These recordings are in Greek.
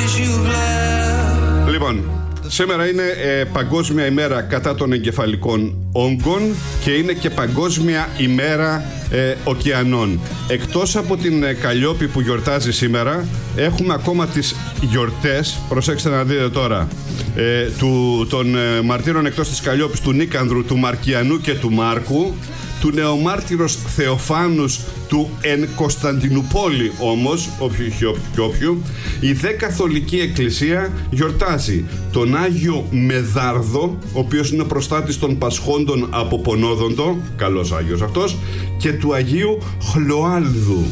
Λοιπόν, σήμερα είναι Παγκόσμια ημέρα κατά των εγκεφαλικών όγκων και είναι και Παγκόσμια ημέρα ωκεανών. Εκτός από την Καλλιόπη που γιορτάζει σήμερα, έχουμε ακόμα τις γιορτές, προσέξτε να δείτε τώρα, των μαρτύρων εκτός της Καλλιόπης, του Νίκανδρου, του Μαρκιανού και του Μάρκου, του νεομάρτυρος Θεοφάνους του εν Κωνσταντινούπολη όμως, όποιου. Η Δε Καθολική Εκκλησία γιορτάζει τον Άγιο Μεδάρδο, ο οποίος είναι προστάτης των πασχόντων από πονόδοντο, καλός Άγιος αυτός, και του Αγίου Χλωάλδου.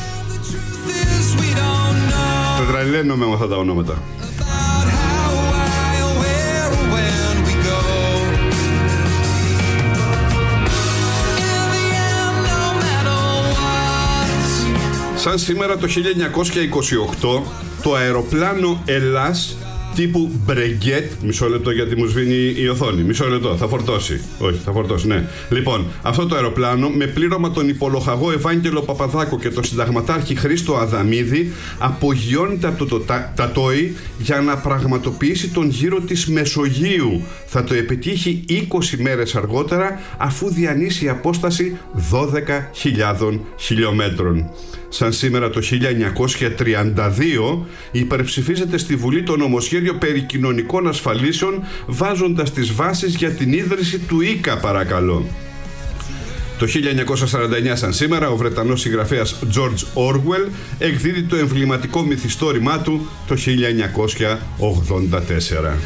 Τετραλένομαι με αυτά τα ονόματα. Σαν σήμερα το 1928 το αεροπλάνο Ελλάς τύπου Μπρεγκέτ, μισό λεπτό γιατί μου σβήνει η οθόνη, μισό λεπτό, θα φορτώσει, όχι θα φορτώσει, ναι. Λοιπόν, αυτό το αεροπλάνο με πλήρωμα τον υπολοχαγό Ευάγγελο Παπαδάκο και τον συνταγματάρχη Χρήστο Αδαμίδη απογειώνεται από το Τατόι για να πραγματοποιήσει τον γύρο της Μεσογείου. Θα το επιτύχει 20 μέρες αργότερα, αφού διανύσει απόσταση 12.000 χιλιόμετρων. Σαν σήμερα το 1932 υπερψηφίζεται στη Βουλή το νομοσχέδιο περί κοινωνικών ασφαλίσεων, βάζοντας τις βάσεις για την ίδρυση του ΙΚΑ, παρακαλώ. Το 1949 σαν σήμερα ο Βρετανός συγγραφέας George Orwell εκδίδει το εμβληματικό μυθιστόρημά του το 1984.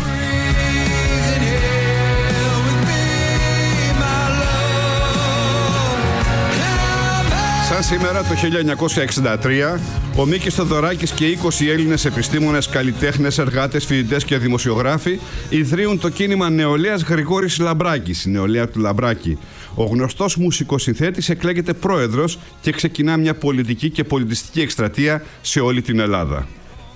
Σαν σήμερα το 1963 ο Μίκης Θοδωράκης και 20 Έλληνες επιστήμονες, καλλιτέχνες, εργάτες, φοιτητές και δημοσιογράφοι ιδρύουν το κίνημα νεολαίας Γρηγόρης Λαμπράκης, η νεολαία του Λαμπράκη. Ο γνωστός μουσικοσυνθέτης εκλέγεται πρόεδρος και ξεκινά μια πολιτική και πολιτιστική εκστρατεία σε όλη την Ελλάδα.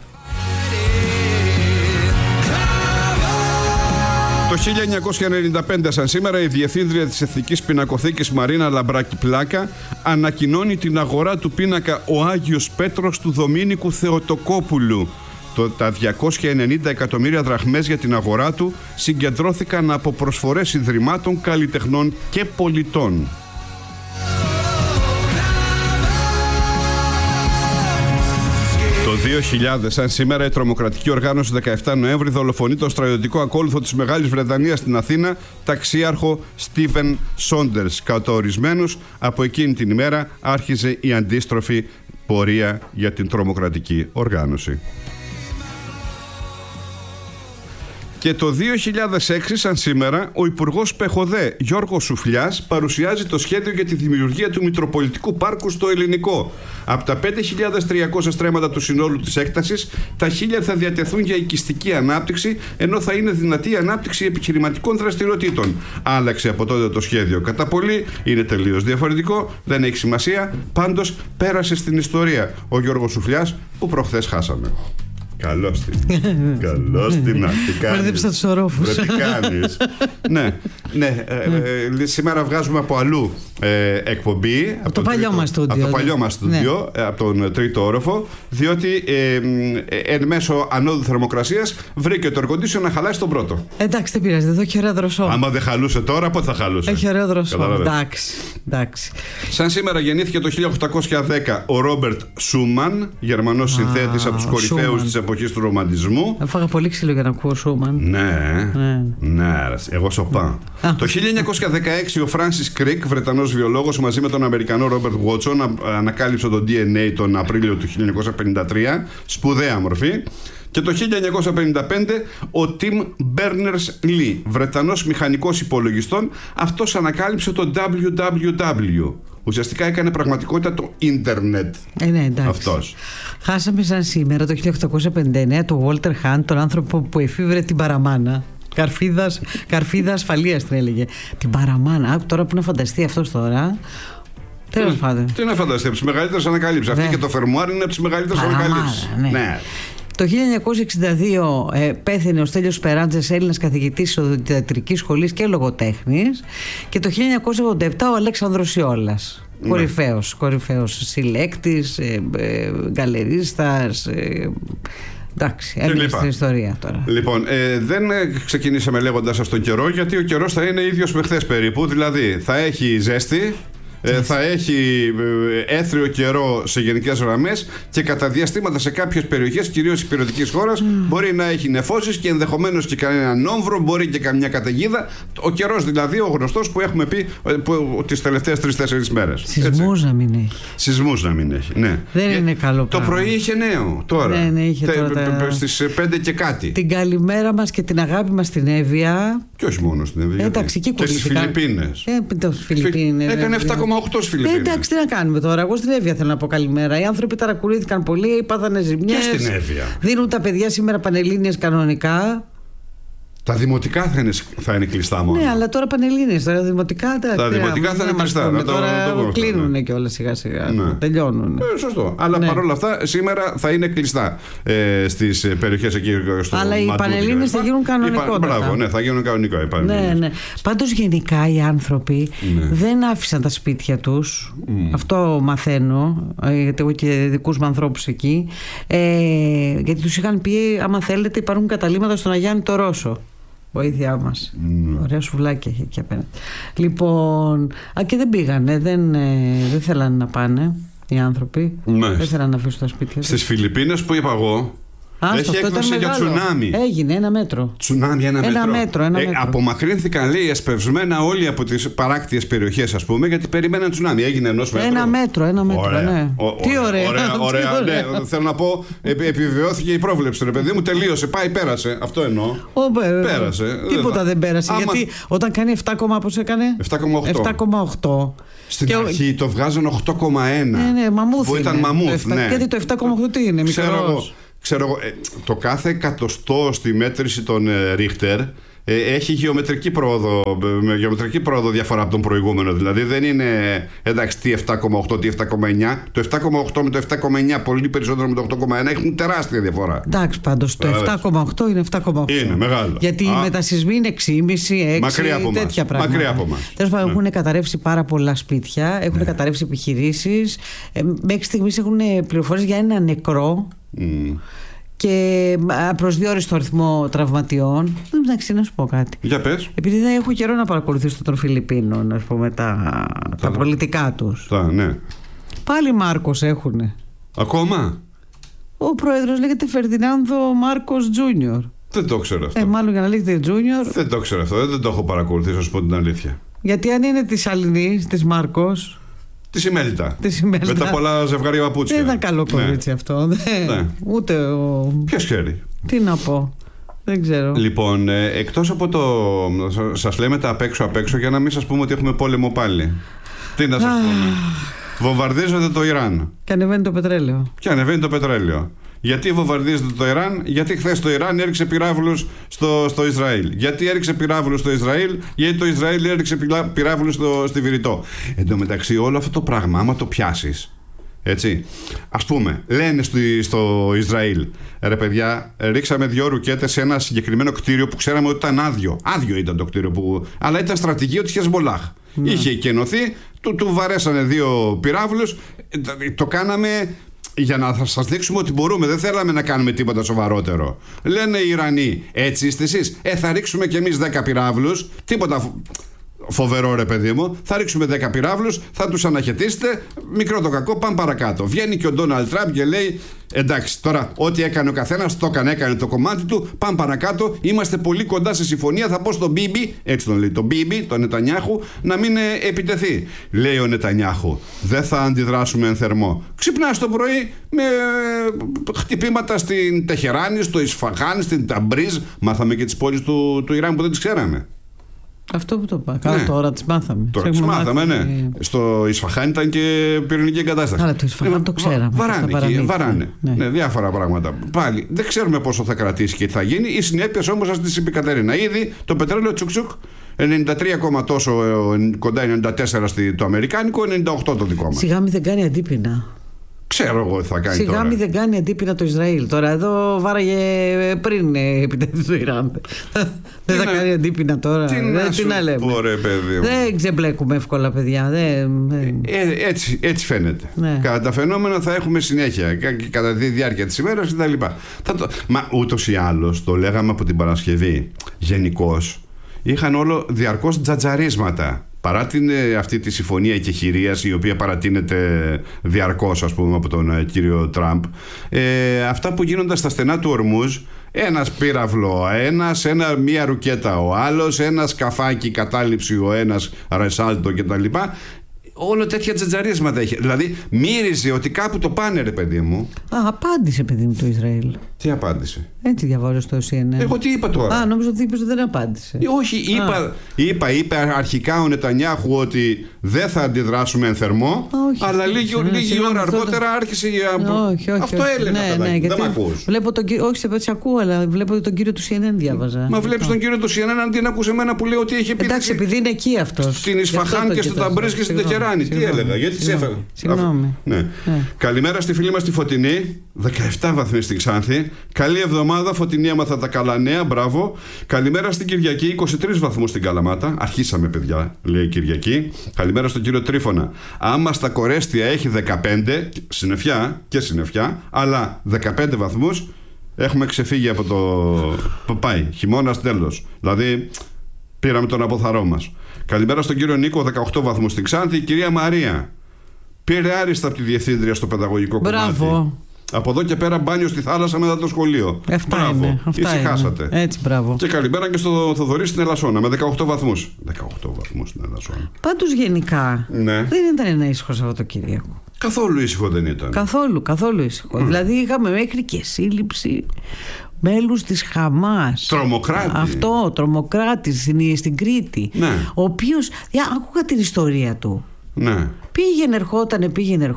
Το 1995 σαν σήμερα η Διευθύντρια της Εθνικής Πινακοθήκης Μαρίνα Λαμπράκη Πλάκα ανακοινώνει την αγορά του πίνακα «Ο Άγιος Πέτρος» του Δομήνικου Θεοτοκόπουλου. Τα 290 εκατομμύρια δραχμές για την αγορά του συγκεντρώθηκαν από προσφορές ιδρυμάτων, καλλιτεχνών και πολιτών. Το 2000, σαν σήμερα, η τρομοκρατική οργάνωση 17 Νοέμβρη δολοφονεί τον στρατιωτικό ακόλουθο της Μεγάλης Βρετανίας στην Αθήνα, ταξίαρχο Στίβεν Σόντερς. Κατά ορισμένους, από εκείνη την ημέρα άρχιζε η αντίστροφη πορεία για την τρομοκρατική οργάνωση. Και το 2006, σαν σήμερα, ο Υπουργός Πεχοδέ Γιώργος Σουφλιάς παρουσιάζει το σχέδιο για τη δημιουργία του Μητροπολιτικού Πάρκου στο Ελληνικό. Από τα 5.300 στρέμματα του συνόλου της έκτασης, τα 1.000 θα διατεθούν για οικιστική ανάπτυξη, ενώ θα είναι δυνατή η ανάπτυξη επιχειρηματικών δραστηριοτήτων. Άλλαξε από τότε το σχέδιο κατά πολύ, είναι τελείως διαφορετικό, δεν έχει σημασία, πάντως πέρασε στην ιστορία ο Γιώργος Σουφλιάς που προχθές χάσαμε. Καλώς την. Καλώς την. Μπέρδεψα τους ορόφους. Τι κάνεις. Ναι. Σήμερα βγάζουμε από αλλού εκπομπή. Από το παλιό μας στούντιο. Από το παλιό μας στούντιο, από τον τρίτο όροφο. Διότι εν μέσω ανώδου θερμοκρασίας βρήκε το air-condition να χαλάσει τον πρώτο. Εντάξει, δεν πειράζει, εδώ έχει ωραίο δροσό. Άμα δεν χαλούσε τώρα, πότε θα χαλούσε. Έχει ωραίο δροσό. Εντάξει. Σαν σήμερα γεννήθηκε το 1810 ο Ρόμπερτ Σούμαν, Γερμανός συνθέτης από τους κορυφαίους της εποχής του ρομαντισμού. Έφαγα πολύ ξύλο για να ακούω Σούμαν. Ναι, εγώ Σοπάν. Το 1916 ο Φράνσις Κρικ, Βρετανός βιολόγος, μαζί με τον Αμερικανό Ρόμπερτ Βότσον ανακάλυψε το DNA τον Απρίλιο του 1953, σπουδαία μορφή. Και το 1955 ο Τιμ Μπέρνερς-Λι, Βρετανός μηχανικός υπολογιστών, αυτός ανακάλυψε το www. Ουσιαστικά έκανε πραγματικότητα το ίντερνετ. Ναι, εντάξει. Αυτός. Χάσαμε σαν σήμερα το 1859 τον Walter Hunt, τον άνθρωπο που εφήβρε την παραμάνα. Καρφίδα ασφαλείας την έλεγε. Την παραμάνα. Τώρα που να φανταστεί αυτός τώρα. Τέλος πάντων. Τι να φανταστεί, από τις μεγαλύτερες ανακαλύψεις. Αυτή και το φερμουάρ είναι από τις μεγαλύτερες ανακαλύψεις. Ναι. Το 1962 πέθανε ο Στέλιος Σπεράντζας, Έλληνας καθηγητής οδοντιατρικής σχολής και λογοτέχνης. Και το 1987 ο Αλέξανδρος Ιόλας. Κορυφαίος συλλέκτης, γκαλερίστας, Εντάξει, έμεινε στην ιστορία τώρα. Λοιπόν, δεν ξεκινήσαμε λέγοντας σας τον καιρό, γιατί ο καιρός θα είναι ίδιος με χθες περίπου. Δηλαδή θα έχει ζέστη, θα έχει έθριο καιρό σε γενικές γραμμές και κατά διαστήματα σε κάποιες περιοχές, κυρίως υπηρετικής χώρας, μπορεί να έχει νεφώσεις και ενδεχομένως και κανέναν όμβρο, μπορεί και καμιά καταιγίδα. Ο καιρός δηλαδή, ο γνωστός που έχουμε πει τις τελευταίες 3-4 μέρες. Σεισμούς να μην έχει. Σεισμούς να μην έχει, ναι. Δεν είναι καλό το πράγμα. πρωί είχε νέο τώρα. Ναι, είχε τώρα στις 5 και κάτι. Την καλημέρα μας και την αγάπη μας στην Εύβοια. Και όχι μόνο στην Εύβοια. Εντάξει, και στις Φιλιππίνες. Έκανε 7,8 στις Φιλιππίνες. Εντάξει, τι να κάνουμε τώρα. Εγώ στην Εύβοια θέλω να πω καλημέρα. Οι άνθρωποι ταρακουρήθηκαν πολύ, πάθανε ζημιές. Και στην Εύβοια. Δίνουν τα παιδιά σήμερα πανελλήνιες κανονικά. Τα δημοτικά θα είναι κλειστά μόνο. Ναι, αλλά τώρα πανελλήνιες. Τα δημοτικά θα είναι κλειστά. Τώρα κλείνουν και όλα σιγά-σιγά. Ναι. Τελειώνουν. Σωστό. Αλλά παρόλα αυτά σήμερα θα είναι κλειστά στις περιοχές εκεί στο αλλά οι πανελλήνιες θα γίνουν κανονικότερα. Μπράβο, ναι, θα γίνουν κανονικά οι πανελλήνιες. Ναι. Πάντως γενικά οι άνθρωποι δεν άφησαν τα σπίτια τους. Αυτό μαθαίνω, γιατί έχω και δικούς μου ανθρώπους εκεί. Γιατί τους είχαν πει, άμα θέλετε, υπάρχουν καταλήμματα στον Αγιάννη το Ρώσο. Βοήθειά μας. Ωραία σουβλάκια έχει εκεί απέναντι. Λοιπόν, και δεν πήγανε, δεν θέλανε να πάνε οι άνθρωποι. Δεν θέλανε να αφήσουν τα σπίτια. Στις Φιλιππίνες που είπα εγώ, έχει έκδοση για τσουνάμι. Έγινε 1 μέτρο. Τσουνάμι 1 μέτρο. Απομακρύνθηκαν, λέει, εσπευσμένα όλοι από τις παράκτιες περιοχές, ας πούμε, γιατί περιμέναν τσουνάμι. Έγινε 1 μέτρο. 1 μέτρο, ωραία. Ναι. Τι ωραία. Ωραία. Ναι. Θέλω να πω, επιβεβαιώθηκε η πρόβλεψη. Ρε παιδί μου, τελείωσε. Πέρασε. Αυτό εννοώ. Πέρασε. Τίποτα δεν πέρασε. Γιατί όταν κάνει 7, πώς έκανε? 7,8. Στην αρχή το βγάζαν 8,1. Ναι, μαμούθ. Που ήταν μαμούθ. Γιατί το 7,8 τι είναι, μικρός. Ξέρω εγώ, το κάθε εκατοστό στη μέτρηση των Ρίχτερ έχει γεωμετρική πρόοδο διαφορά από τον προηγούμενο. Δηλαδή δεν είναι εντάξει τι 7,8, τι 7,9. Το 7,8 με το 7,9 πολύ περισσότερο με το 8,1 έχουν τεράστια διαφορά. Εντάξει, πάντως το 7,8 είναι 7,8. Είναι μεγάλο. Γιατί οι μετασυσμοί είναι 6,5, 6, τέτοια πράγματα. Μακριά από εμάς. Τέλος πάντων, έχουν καταρρεύσει πάρα πολλά σπίτια, έχουν καταρρεύσει επιχειρήσεις. Μέχρι στιγμής έχουν πληροφορίες για ένα νεκρό. Και προσδιορίστο αριθμό τραυματιών. Εντάξει, να σου πω κάτι. Για πες. Επειδή δεν έχω καιρό να παρακολουθήσω των Φιλιππίνων, ας πούμε, τα πολιτικά τους. Ναι. Πάλι Μάρκος έχουνε. Ακόμα. Ο πρόεδρος λέγεται Φερδινάνδο Μάρκος Τζούνιορ. Δεν το ξέρω αυτό. Μάλλον για να λέγεται Τζούνιορ. Δεν το ξέρω αυτό. Δεν το έχω παρακολουθήσει, να σου πω την αλήθεια. Γιατί αν είναι της Αλληνής, της Μάρκος. Τη Σιμέλτα. Με τα πολλά ζευγάρια παπούτσια. Δεν ήταν καλό κορίτσι αυτό. Ούτε ο. Ποιος ξέρει. Τι να πω. Δεν ξέρω. Λοιπόν, εκτός από το. Σας λέμε τα απ' έξω για να μην σας πούμε ότι έχουμε πόλεμο πάλι. Τι να σας πούμε. Βομβαρδίζονται το Ιράν. Και ανεβαίνει το πετρέλαιο. Γιατί βομβαρδίζεται το Ιράν? Γιατί χθες το Ιράν έριξε πυράβλους στο Ισραήλ. Γιατί έριξε πυράβλους στο Ισραήλ? Γιατί το Ισραήλ έριξε πυράβλους στη Βηρητό. Εν τω μεταξύ, όλο αυτό το πράγμα, άμα το πιάσεις, έτσι, ας πούμε, λένε στο Ισραήλ, ρε παιδιά, ρίξαμε 2 ρουκέτες σε ένα συγκεκριμένο κτίριο που ξέραμε ότι ήταν άδειο. Άδειο ήταν το κτίριο, αλλά ήταν στρατηγείο της Χεσμολάχ. Είχε εκενωθεί, του βαρέσανε 2 πυράβλους, το κάναμε. Για να σας δείξουμε ότι μπορούμε, δεν θέλαμε να κάνουμε τίποτα σοβαρότερο. Λένε οι Ιρανοί, έτσι είστε εσείς? Θα ρίξουμε κι εμείς 10 πυράβλους. Τίποτα φοβερό, ρε παιδί μου. Θα ρίξουμε 10 πυράβλους, θα τους αναχαιτήσετε. Μικρό το κακό, πάμε παρακάτω. Βγαίνει και ο Ντόναλντ Τραμπ και λέει: εντάξει, τώρα ό,τι έκανε ο καθένας, το έκανε το κομμάτι του. Πάμε παρακάτω. Είμαστε πολύ κοντά σε συμφωνία. Θα πω στον Μπίμπι, έτσι τον λέει, τον Μπίμπι, τον Νετανιάχου, να μην επιτεθεί. Λέει ο Νετανιάχου: δεν θα αντιδράσουμε εν θερμό. Ξυπνάς το πρωί με χτυπήματα στην Τεχεράνη, στο Ισφαχάν, στην Ταμπρίζ. Μάθαμε και τις πόλεις του Ιράν που δεν τις ξέραμε. Αυτό που το είπα. Καλά, τώρα τις μάθαμε. Τώρα τις μάθαμε, ναι. Στο Ισφαχάν ήταν και πυρηνική εγκατάσταση. Αλλά το Ισφαχάν το ξέραμε. Βαράνε. Ναι, διάφορα πράγματα. Πάλι δεν ξέρουμε πόσο θα κρατήσει και τι θα γίνει. Οι συνέπειες όμως σας τις είπε η Κατερίνα. Ήδη το πετρέλαιο τσουκ 93, τόσο κοντά 94 το αμερικάνικο, 98 το δικό μας. Σιγά μην δεν κάνει αντίπεινα. Ξέρω εγώ τι θα κάνει. Σιγά τώρα. μη δεν κάνει αντίπεινα το Ισραήλ. Τώρα εδώ βάραγε πριν επιτεθεί το Ιράν. Δεν θα κάνει αντίπεινα τώρα. Τι να λέμε. Ωραία, παιδί. Δεν ξεμπλέκουμε εύκολα, παιδιά. Έτσι φαίνεται. Ναι. Κατά τα φαινόμενα θα έχουμε συνέχεια κατά τη διάρκεια της ημέρας κτλ. Μα ούτως ή άλλως το λέγαμε από την Παρασκευή. Γενικώς είχαν όλο διαρκώς τζατζαρίσματα. Παρά αυτή τη συμφωνία εκεχηρίας, η οποία παρατείνεται διαρκώς, ας πούμε, από τον κύριο Τραμπ, αυτά που γίνονταν στα στενά του Ορμούζ, ένας πύραυλο μία ρουκέτα ο άλλος, ένα σκαφάκι κατάληψη ο ένας, ρεσάλτο κτλ. Όλο τέτοια τζατζαρίσματα είχε. Δηλαδή μύριζε ότι κάπου το πάνε, ρε παιδί μου. Απάντησε, παιδί μου, το Ισραήλ. Τι απάντησε? Έτσι διαβάζω στο CNN. Εγώ τι είπα τώρα? Νόμιζα ότι είπες ότι δεν απάντησε. Όχι, είπε αρχικά ο Νετανιάχου ότι δεν θα αντιδράσουμε εν θερμό, αλλά λίγη ώρα αργότερα άρχισε Όχι. Αυτό έλεγα. Ναι, δεν μ' ακούς. Όχι, σε ακούω, αλλά βλέπω τον κύριο του CNN διάβαζα. Μα βλέπεις τον κύριο του CNN, αν την ακούσε εμένα που λέει ότι έχει επίθεση. Εντάξει, επειδή είναι εκεί αυτός. Στην Ισφαχάν και στο Ταμπρίζ και στην Τεχεράνη. Τι έλεγα, γιατί τις έφερα. Συγγνώμη. Καλημέρα στη φίλη μας τη Φωτεινή, 17 βαθμοί στην Ξάνθη. Καλή εβδομάδα, Φωτεινή, έμαθα τα καλά νέα, μπράβο. Καλημέρα στην Κυριακή, 23 βαθμούς στην Καλαμάτα. Αρχίσαμε, παιδιά, λέει η Κυριακή. Καλημέρα στον κύριο Τρίφωνα. Άμα στα Κορέστια έχει 15, συννεφιά, αλλά 15 βαθμούς, έχουμε ξεφύγει από το. Πάει, χειμώνας τέλος. Δηλαδή, πήραμε τον αποθαρό μας. Καλημέρα στον κύριο Νίκο, 18 βαθμούς στην Ξάνθη. Κυρία Μαρία, πήρε άριστα από τη διευθύντρια στο παιδαγωγικό Μπράβο. κομμάτι. Από εδώ και πέρα μπάνιο στη θάλασσα μετά το σχολείο. Μπράβο. Ησυχάσατε. Έτσι, μπράβο. Και καλημέρα και στο Θοδωρή στην Ελασσόνα με 18 βαθμούς. 18 βαθμούς στην Ελασσόνα. Πάντως γενικά ναι. Δεν ήταν ένα ήσυχο Σαββατοκύριακο. Καθόλου ήσυχο δεν ήταν. Καθόλου ήσυχο. Δηλαδή είχαμε μέχρι και σύλληψη μέλους της Χαμάς. Τρομοκράτη. Αυτό, τρομοκράτης στην Κρήτη. Ναι. Ο οποίος, άκουγα την ιστορία του. Ναι. Πήγαινε, ερχότανε.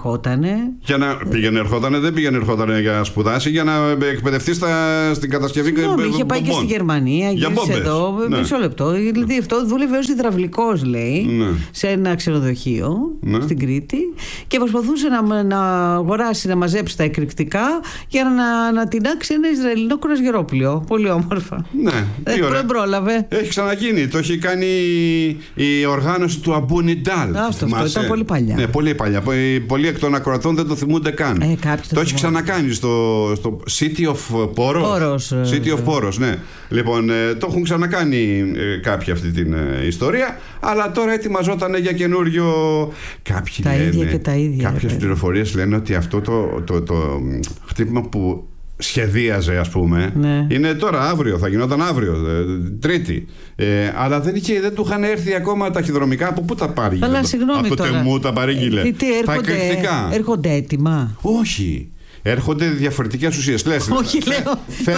Δεν πήγαινε, ερχότανε για να σπουδάσει, για να εκπαιδευτεί στην κατασκευή. Είχε πάει και στη Γερμανία, γύρισε εδώ. Ναι. Μισό λεπτό. Δηλαδή αυτό δούλευε ως υδραυλικός, λέει, ναι. σε ένα ξενοδοχείο στην Κρήτη και προσπαθούσε να αγοράσει, να μαζέψει τα εκρηκτικά για να τεινάξει ένα Ισραηλινό κρουαζιερόπλοιο. Πολύ όμορφα. Ναι, δεν πρόλαβε. Έχει ξαναγίνει. Το έχει κάνει η οργάνωση του Αμπού Νιντάλ. Αυτό ήταν πολύ παλιά. Ναι, πολύ παλιά. Πολλοί εκ των ακροατών δεν το θυμούνται καν. Το έχει ξανακάνει στο City of Poros. City of Poros, ναι. Λοιπόν, το έχουν ξανακάνει κάποιοι αυτή την ιστορία, αλλά τώρα ετοιμαζόταν για καινούριο. Κάποιοι τα λένε, ίδια και τα ίδια. Κάποιες πληροφορίες λένε ότι αυτό το χτύπημα που σχεδίαζε, ας πούμε, ναι. Είναι τώρα, αύριο, θα γινόταν αύριο, Τρίτη. Αλλά δεν του είχαν έρθει ακόμα ταχυδρομικά. Από πού τα παρήγγειλε? Από το Τεμού τα παρήγγειλε. Τα εκρηκτικά. Έρχονται έτοιμα? Όχι. Έρχονται διαφορετικές ουσίες. Λες, όχι, λέω.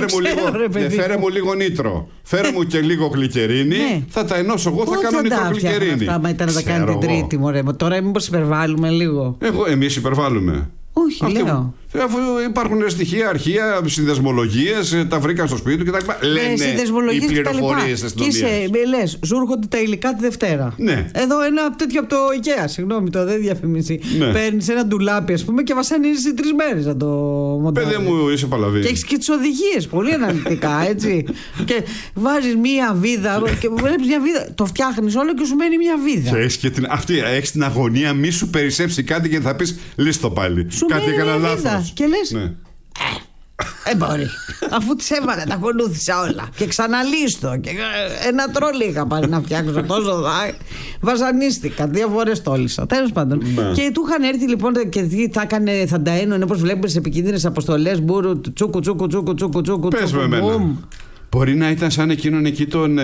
Φέρε μου λίγο νήτρο. Φέρε μου και λίγο γλυκερίνη. Ναι. Θα τα ενώσω εγώ, θα κάνω νητρογλυκερίνη. Αυτά, μα ήταν να τα κάνει την Τρίτη, μωρέ. Τώρα μήπως υπερβάλλουμε λίγο? Εμείς υπερβάλλουμε. Όχι, λέω. Αφού υπάρχουν στοιχεία, αρχεία, συνδεσμολογίες, τα βρήκαν στο σπίτι του κτλ. Λένε οι πληροφορίες της αστυνομίας. Και λες, σου έρχονται τα υλικά τη Δευτέρα. Ναι. Εδώ ένα τέτοιο από το IKEA, συγγνώμη, το δεν διαφημίσει. Ναι. Παίρνεις ένα ντουλάπι, ας πούμε, και βασανίζεις 3 μέρες να το μοντάρεις. Παιδί μου, είσαι παλαβή. Και έχεις και τις οδηγίες, πολύ αναλυτικά, έτσι. Και βάζεις μία βίδα και βλέπεις μια βίδα, το φτιάχνεις όλο και σου μένει μια βίδα. Και έχεις την αγωνία, μη σου περισσέψει κάτι και θα πεις λύστο πάλι. Σου κάτι έκανα λάθος. Και λες, μπορεί. Αφού τις έβαλε, τα ακολούθησα όλα. Και ξαναλύστο. Και ένα τρόλι είχα πάρει να φτιάξω τόσο. Βασανίστηκα. 2 φορές τόλισα. Τέλος πάντων. Και του είχαν έρθει λοιπόν και θα τα ένωνε, όπως βλέπουμε σε επικίνδυνες αποστολές. Μπούρου, τσούκου. Πες με εμένα. Μπορεί να ήταν σαν εκείνον εκεί τον.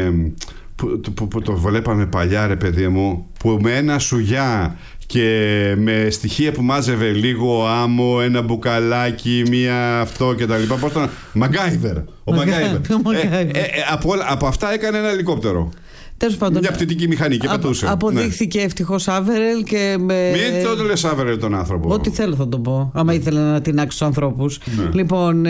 Που το βλέπαμε παλιά, ρε παιδί μου, που με ένα σουγιά και με στοιχεία που μάζευε λίγο άμμο, ένα μπουκαλάκι, μία αυτό και τα λοιπά. Πώς τον... Μαγκάιβερ. Ο Μαγκάιβερ. Από αυτά έκανε ένα ελικόπτερο. Μια πτυτική μηχανή και πετούσε. Αποδείχθηκε ευτυχώς Άβερελ και με... Μην τότε λες Άβερελ τον άνθρωπο. Ό,τι θέλω θα τον πω, άμα ήθελε να τινάξει τους ανθρώπους. Λοιπόν,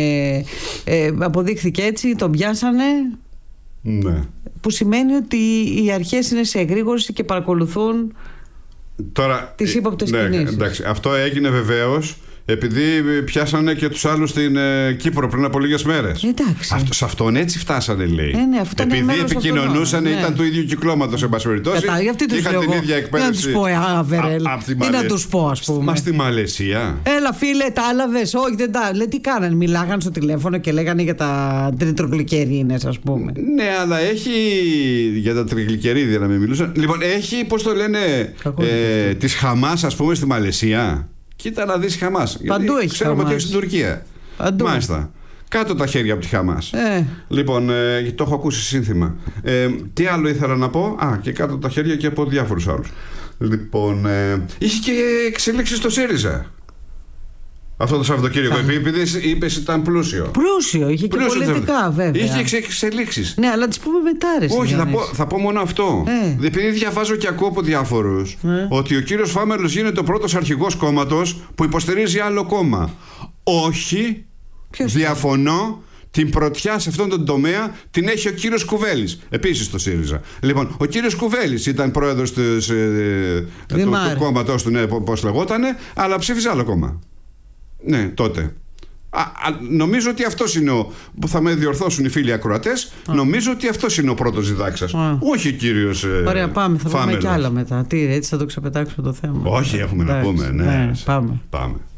αποδείχθηκε έτσι, τον πιάσανε. Ναι. Που σημαίνει ότι οι αρχές είναι σε εγρήγορση και παρακολουθούν Τώρα, τις ύποπτες κινήσεις. Εντάξει, αυτό έγινε βεβαίως επειδή πιάσανε και τους άλλους στην Κύπρο πριν από λίγες μέρες. Εντάξει. Σε αυτόν έτσι φτάσανε, λέει. Ναι, αυτό επειδή επικοινωνούσαν, ήταν του ίδιου κυκλώματος, εν πάση περιπτώσει. Και είχαν την ίδια εκπαίδευση. Τι να τους πω, Αβερέλ. Τι να τους πω, ας πούμε. Μα στη Μαλαισία. Έλα, φίλε, τα άλαβες. Όχι, δεν τα. Λέει, τι κάνανε, μιλάγαν στο τηλέφωνο και λέγανε για τα τριτρογλυκερίνες, ας πούμε. Ναι, αλλά έχει. Για τα τριγλυκερίδια να μην μιλούσαν. Λοιπόν, έχει, πώς το λένε, της Χαμάς, ας πούμε, στη Μαλαισία. Κοίτα να δεις Χαμάς. Παντού έχει ξέρουμε Χαμάς. ότι έχει στην Τουρκία. Παντού. Μάλιστα. Κάτω τα χέρια από τη Χαμάς. Λοιπόν, το έχω ακούσει σύνθημα. Τι άλλο ήθελα να πω. Και κάτω τα χέρια και από διάφορους άλλους. Λοιπόν, είχε και εξελίξεις στο ΣΥΡΙΖΑ. Αυτό το Σαββατοκύριακο, επειδή είπες ήταν πλούσιο. Πλούσιο, είχε και πολιτικά βέβαια. Είχε εξελίξεις. Ναι, αλλά τις πούμε μετά, ρε. Όχι, θα πω μόνο αυτό. Επειδή διαβάζω και ακούω από διάφορους ότι ο κύριος Φάμελος γίνεται ο πρώτος αρχηγός κόμματος που υποστηρίζει άλλο κόμμα. Όχι, διαφωνώ. Την πρωτιά σε αυτόν τον τομέα την έχει ο κύριος Κουβέλης, επίσης στο ΣΥΡΙΖΑ. Λοιπόν, ο κύριος Κουβέλης ήταν πρόεδρος του κόμματος του, ναι, πώς λεγότανε, αλλά ψήφιζε άλλο κόμμα. Ναι, τότε. Νομίζω ότι αυτός είναι που θα με διορθώσουν οι φίλοι ακροατές. Νομίζω ότι αυτός είναι ο πρώτος διδάξας. Όχι ο κύριος Ωραία, πάμε, θα Φάμελος. πούμε κι άλλα μετά. Τι, έτσι θα το ξεπετάξουμε το θέμα. Όχι, έχουμε να πούμε. Ναι. Πάμε.